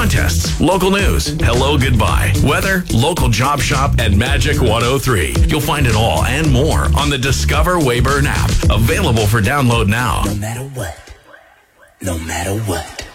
contests, local news, hello, goodbye, weather, local job shop, and Magic 103. You'll find it all and more on the Discover Weyburn app. Available for download now. No matter what. No matter what.